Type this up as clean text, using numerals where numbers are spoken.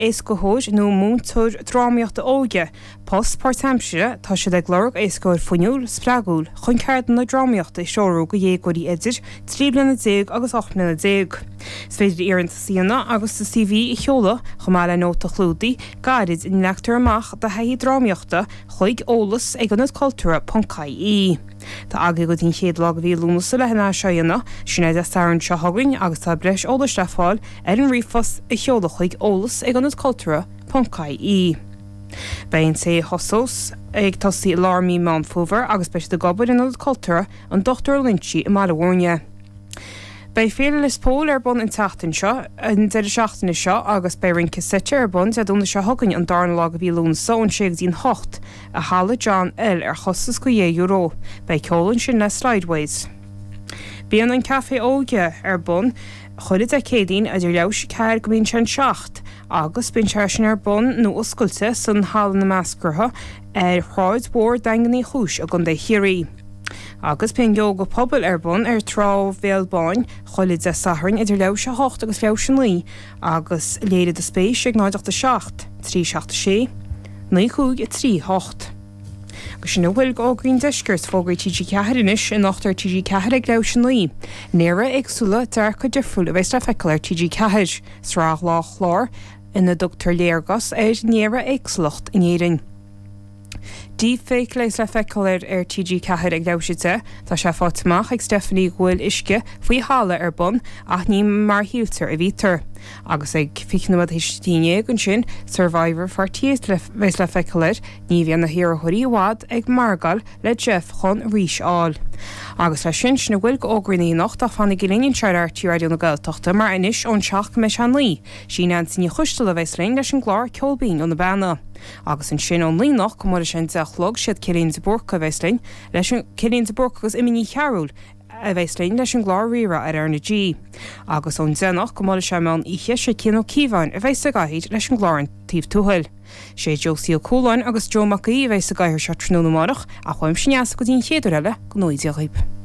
éascóthóid nó múntúir drámaíochta óige. Post páirteamsire tá siad ag glórach éascóir funiúil spregúil chun ceardan na drámaíochta seoirú go dhéagóirí idir 3 bliana 10 agus 8 bliana 10. Sfeidir iaranta síana agus sa CV I cheola chomála nóta chlúdaí gairid in leachtar amach de haí drámaíochta chuig ólas ag an cultúra.caí. Tá aga go dtín chéad lag bhí lúnasa le hena seanna sinna de starann se hagainn agus tá breis ólas le fáil ar an rifos I cheola chuig ólas ag an cultúra.caí. Bain sé hosós ag tosaí Larmí Mountfovers agus beis de gobar in an cultúra an Dr. Lynchie I Malahórne. Bei féle is pól bun in tachtain seo, in de seachtainna seo agus bei rin casette bun a dúna se hagainn an darna lag a bhí lúnasa ón séag dín hocht a hála John L ar chostas go €1 bei ceolann sin na Slideways. Bíon an café óge bun chuide a cédaín a idir leabhar ceir go bíonn sin seacht agus bíonn teir sin bun nó oscailte san hála na meascrtha chráid mhór danganí chúis a gon de chiaí. Agus pein go pobl bun trá bhéalbáin choilid a sathrainn idir leabhar se 8 agus leabhar sin lí agus léad a spéis ag 9 3 6 9 5 3 8. Agus sin bhfuil ágrainn deisgurt fógaí TG cethir inis in nachtar TG cethir ag leabhar sin lí. Néra agsúla dearcha difriúil a bheits le feiceil ar TG cethir srách lá chlár ina Dr. Léargas néra agsúlacht in éireann. Dí féic leis le feiceir ar TG cethir ag leabhar tá sé fátamach ag Stephanie Ghuil isce faoi hála bun ach ní mar hiútar a bhítar. Agus ag ficnamad histíine an sin Survivor fartíos leis le feiceir ní bhíon na hiarthirí bhád ag margal le Jeff chun ríis áil. Agus le sin na bhfuil go ógraí nacht a fanna gilíonn seir tíráú na Gaeltachta mar inis ón seach me sean lí, sin an sin chuiste le bheits lein leis an glár ceolbín ón na bena. Agus an sin ón lí nach go mar sin delog siad Cilín de Borca bheitslein leis an Cilín de Borca agus imimií chearúil a bheitslein leis an glár riara ar na G. Agus ón dénach go mar sem an ihe sé cin cíháin a bheits a gaiid leis an glárin tíobh túhail. sé Josie Cúlain agus Joe Macaí a bheits a gaiir se tróna marach a chuim sin go dtín chéidir eile go nóidí a riib.